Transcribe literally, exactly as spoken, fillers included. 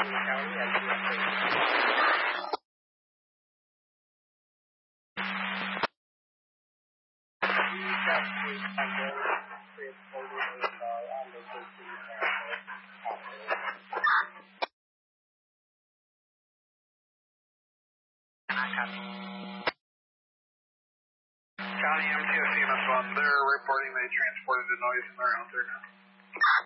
County and U S A. County M T S C M S one, they're reporting they transported the noise and they're out there now.